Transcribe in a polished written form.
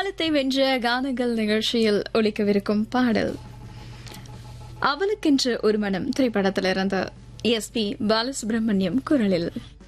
காலத்தை வென்ற கானங்கள் நிகழ்ச்சியில் ஒலிக்கவிருக்கும் பாடல் அவளுக்கென்று ஒரு மனம் திரைப்படத்திலிருந்து எஸ் பி பாலசுப்ரமணியம் குரலில்.